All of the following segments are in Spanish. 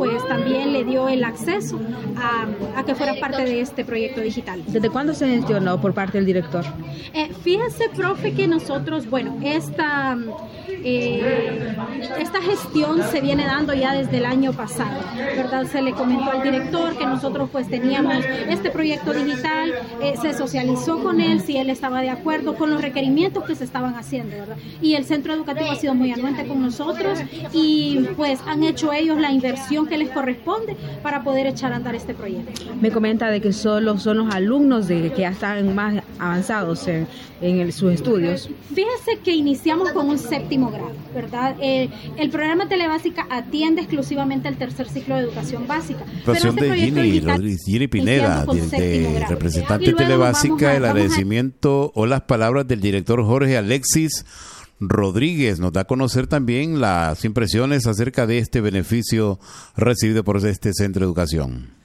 pues también le dio el acceso a que fuera parte de este proyecto digital. ¿Desde cuándo se gestionó por parte del director? Fíjese, profe, que nosotros, bueno, esta gestión se viene dando ya desde el año pasado, ¿verdad? Se le comentó al director que nosotros pues teníamos este proyecto digital, se socializó con él si él estaba de acuerdo con los requerimientos que se estaban haciendo, ¿verdad? Y el centro educativo ha sido muy anuente con nosotros y pues han hecho ellos la inversión que les corresponde para poder echar a andar este proyecto. Me comenta de que solo son los alumnos que ya están más avanzados en sus estudios. Fíjese que iniciamos con un 7º grado, ¿verdad? El programa Telebásica atiende exclusivamente el tercer ciclo de educación básica. Pasión de Gini Pineda, representante de Telebásica, el agradecimiento o las palabras del director Jorge Alexis Rodríguez. Nos da a conocer también las impresiones acerca de este beneficio recibido por este centro de educación.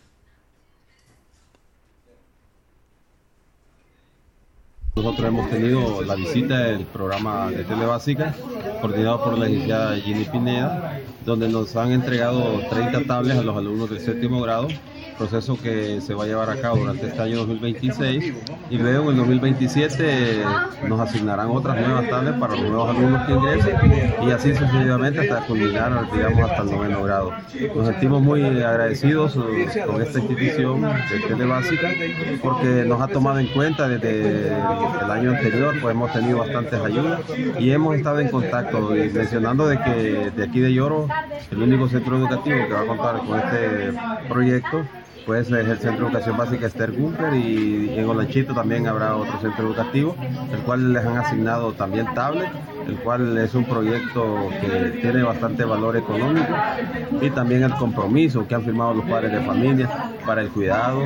Nosotros hemos tenido la visita del programa de Telebásica, coordinado por la licenciada Gini Pineda, donde nos han entregado 30 tablets a los alumnos del 7º grado, proceso que se va a llevar a cabo durante este año 2026, y luego en el 2027 nos asignarán otras nuevas tablets para los nuevos alumnos que ingresen, y así sucesivamente hasta culminar, digamos, hasta el 9º grado. Nos sentimos muy agradecidos con esta institución de Telebásica, porque nos ha tomado en cuenta desde el año anterior, pues hemos tenido bastantes ayudas y hemos estado en contacto, y mencionando de que de aquí de Yoro, el único centro educativo que va a contar con este proyecto pues es el Centro de Educación Básica Esther Gumper, y en Olanchito también habrá otro centro educativo, el cual les han asignado también tablet, el cual es un proyecto que tiene bastante valor económico, y también el compromiso que han firmado los padres de familia para el cuidado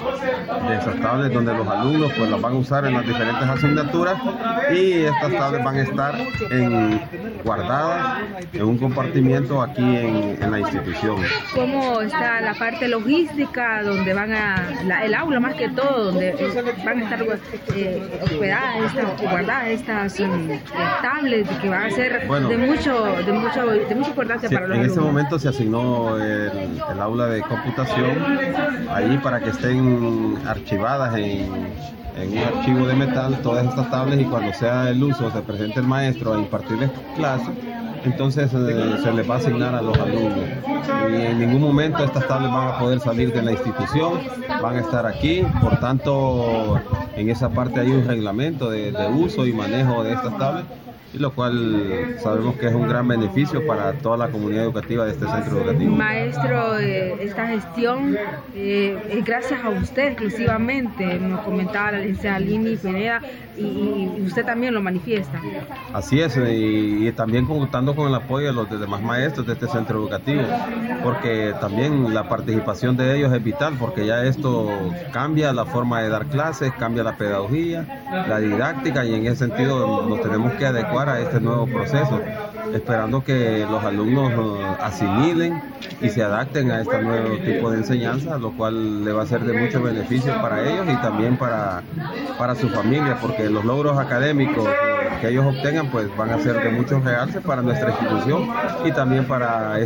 de esas tablets, donde los alumnos pues las van a usar en las diferentes asignaturas, y estas tablets van a estar guardadas en un compartimiento aquí en la institución. ¿Cómo está la parte logística, donde van el aula más que todo, donde van a estar hospedadas, guardadas estas tablets que van a ser de mucha importancia para los alumnos? En ese momento se asignó el aula de computación ahí para que estén archivadas en un archivo de metal todas estas tablets, y cuando sea el uso, se presente el maestro a impartirles clases, entonces se les va a asignar a los alumnos. Y en ningún momento estas tablets van a poder salir de la institución, van a estar aquí, por tanto en esa parte hay un reglamento de uso y manejo de estas tablets, y lo cual sabemos que es un gran beneficio para toda la comunidad educativa de este centro educativo. Maestro, esta gestión es gracias a usted exclusivamente, nos comentaba la licenciada Gini Pineda, y usted también lo manifiesta. Así es, y también contando con el apoyo de los demás maestros de este centro educativo, porque también la participación de ellos es vital, porque ya esto cambia la forma de dar clases, cambia la pedagogía, la didáctica, y en ese sentido nos tenemos que adecuar a este nuevo proceso, esperando que los alumnos asimilen y se adapten a este nuevo tipo de enseñanza, lo cual le va a ser de mucho beneficio para ellos y también para su familia, porque los logros académicos que ellos obtengan pues van a ser de mucho realce para nuestra institución y también para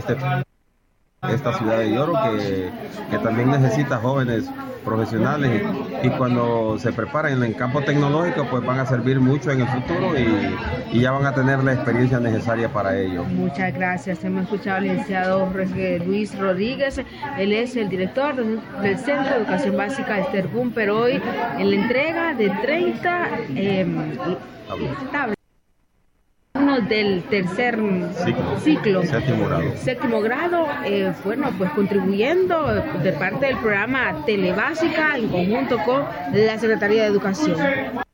esta ciudad de Yoro, que también necesita jóvenes profesionales, y cuando se preparen en campo tecnológico pues van a servir mucho en el futuro, y ya van a tener la experiencia necesaria para ello. Muchas gracias. Hemos escuchado al licenciado Luis Rodríguez, él es el director del Centro de Educación Básica Esther Gumper, hoy en la entrega de 30 tablets del tercer ciclo, séptimo grado, bueno, pues contribuyendo de parte del programa Telebásica en conjunto con la Secretaría de Educación.